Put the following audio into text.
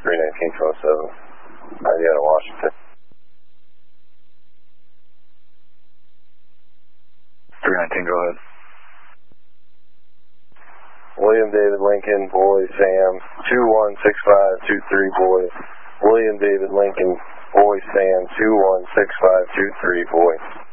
319-27. Marietta, Washington. 319, go ahead. William David Lincoln, boy, Sam, 216523, boy. William David Lincoln, boy, Sam, 216523, boy.